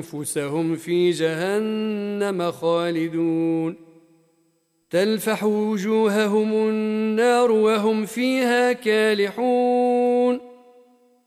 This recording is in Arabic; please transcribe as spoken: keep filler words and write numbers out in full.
أنفسهم في جهنم خالدون تلفح وجوههم النار وهم فيها كالحون